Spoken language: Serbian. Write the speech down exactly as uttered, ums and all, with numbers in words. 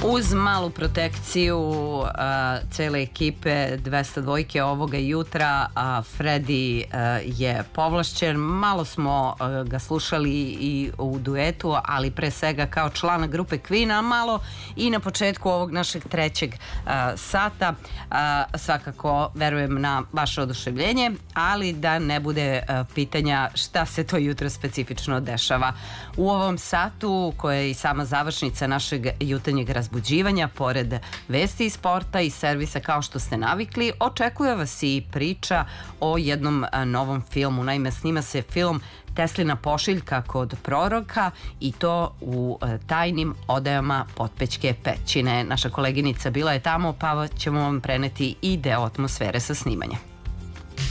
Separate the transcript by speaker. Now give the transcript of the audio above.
Speaker 1: Uz malu protekciju uh, cele ekipe dvesta dvojke ovoga jutra, a Fredi uh, je povlašćen. Malo smo uh, ga slušali i u duetu, ali pre svega kao člana grupe Queen, a malo i na početku ovog našeg trećeg uh, sata. Uh, svakako verujem na vaše oduševljenje, ali da ne bude uh, pitanja šta se to jutro specifično dešava. U ovom satu, koja je i sama završnica našeg jutarnjeg razbuđivanja, pored vesti iz sporta i servisa kao što ste navikli, očekuje vas i priča o jednom novom filmu. Naime, snima se film Teslina pošiljka kod proroka i to u tajnim odajama Potpećke pećine. Naša koleginica bila je tamo, pa ćemo vam preneti i deo atmosfere sa snimanja.